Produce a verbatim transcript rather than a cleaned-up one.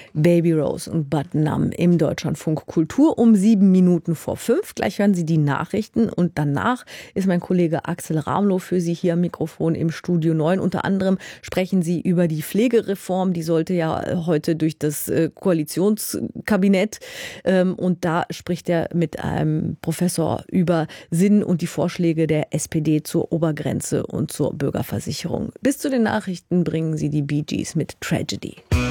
Baby Rose und Bud Numb im Deutschlandfunk Kultur um sieben Minuten vor fünf. Gleich hören Sie die Nachrichten und danach ist mein Kollege Axel Ramlow für Sie hier am Mikrofon im Studio neun. Unter anderem sprechen Sie über die Pflegereform. Die sollte ja heute durch das Koalitionskabinett und da spricht er mit einem Professor über Sinn und die Vorschläge der S P D zur Obergrenze und zur Bürgerversicherung. Bis zu den Nachrichten bringen Sie die Bee Gees mit Tragedy.